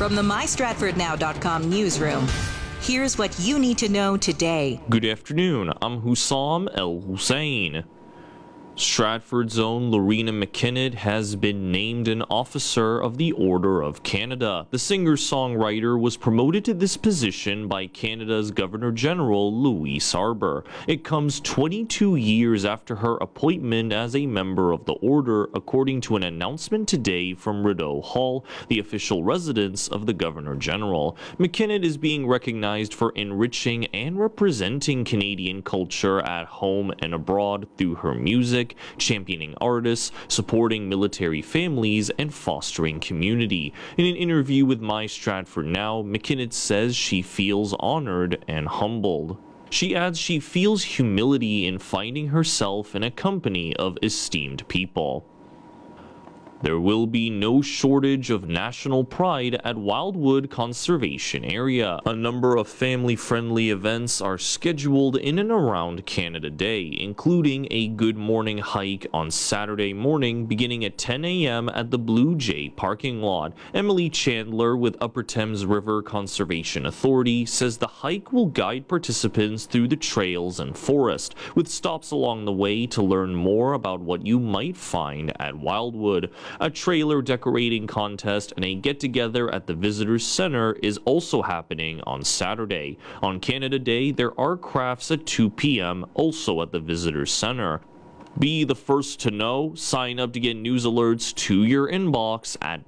From the MyStratfordNow.com newsroom, here's what you need to know today. Good afternoon, I'm Hussam El Hussein. Stratford's own Lorena McKinnon has been named an Officer of the Order of Canada. The singer-songwriter was promoted to this position by Canada's Governor-General Louise Arbour. It comes 22 years after her appointment as a member of the Order, according to an announcement today from Rideau Hall, the official residence of the Governor-General. McKinnon is being recognized for enriching and representing Canadian culture at home and abroad through her music, championing artists, supporting military families, and fostering community. In an interview with My Stratford Now, McKinnon says she feels honored and humbled. She adds she feels humility in finding herself in a company of esteemed people. There will be no shortage of national pride at Wildwood Conservation Area. A number of family-friendly events are scheduled in and around Canada Day, including a Good Morning hike on Saturday morning beginning at 10 a.m. at the Blue Jay parking lot. Emily Chandler with Upper Thames River Conservation Authority says the hike will guide participants through the trails and forest, with stops along the way to learn more about what you might find at Wildwood. A trailer decorating contest and a get-together at the Visitors Center is also happening on Saturday. On Canada Day, there are crafts at 2 p.m. also at the Visitors Center. Be the first to know. Sign up to get news alerts to your inbox at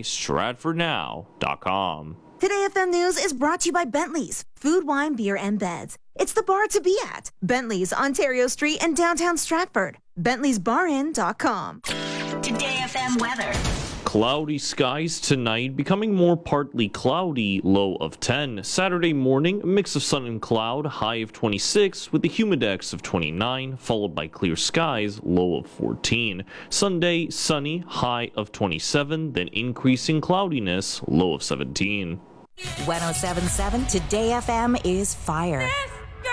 mystratfordnow.com. Today FM News is brought to you by Bentley's, food, wine, beer, and beds. It's the bar to be at. Bentley's, Ontario Street in downtown Stratford. Bentley'sBarIn.com. Today FM weather. Cloudy skies tonight, becoming more partly cloudy, low of 10. Saturday morning, a mix of sun and cloud, high of 26, with the humidex of 29, followed by clear skies, low of 14. Sunday, sunny, high of 27, then increasing cloudiness, low of 17. 1077 Today FM is fire.